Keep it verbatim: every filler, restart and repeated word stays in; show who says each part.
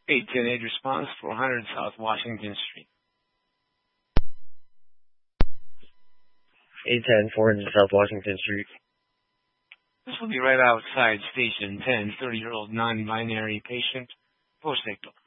Speaker 1: eight ten eight response, four hundred South Washington Street.
Speaker 2: eight ten, four hundred South Washington Street.
Speaker 1: This will be right outside Station ten, thirty-year-old non-binary patient, post-ictal.